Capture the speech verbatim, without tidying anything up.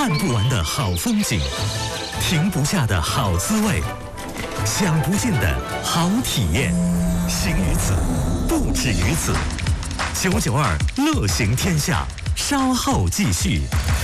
看不完的好风景，停不下的好滋味，享不尽的好体验。行于此，不止于此。九九二乐行天下，稍后继续。